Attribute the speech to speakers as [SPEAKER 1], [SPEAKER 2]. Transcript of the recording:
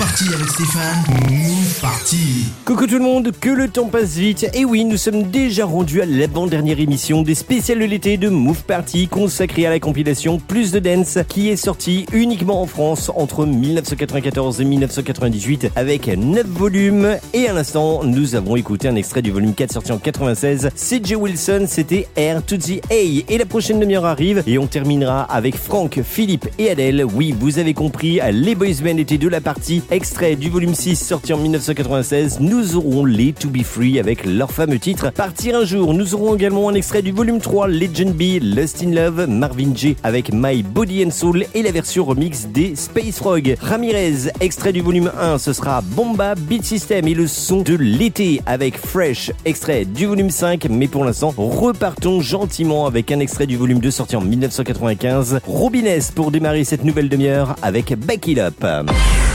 [SPEAKER 1] Party avec Stéphane. Move Party.
[SPEAKER 2] Coucou tout le monde, que le temps passe vite. Et oui, nous sommes déjà rendus à l'avant-dernière émission des spéciales de l'été de Move Party consacrée à la compilation Plus de Dance qui est sortie uniquement en France entre 1994 et 1998 avec 9 volumes. Et à l'instant, nous avons écouté un extrait du volume 4 sorti en 96. CJ Wilson, c'était Air to the A. Et la prochaine demi-heure arrive et on terminera avec Franck, Philippe et Adèle. Oui, vous avez compris, les boys band étaient de la partie. Extrait du volume 6 sorti en 1996. Nous aurons les To Be Free avec leur fameux titre Partir un jour. Nous aurons également un extrait du volume 3 Legend B, Lust in Love, Marvin Gaye avec My Body and Soul et la version remix des Space Frog. Ramirez, extrait du volume 1, ce sera Bomba Beat System et le son de l'été avec Fresh, extrait du volume 5. Mais pour l'instant, repartons gentiment avec un extrait du volume 2 sorti en 1995. Robin S pour démarrer cette nouvelle demi-heure avec Back It Up.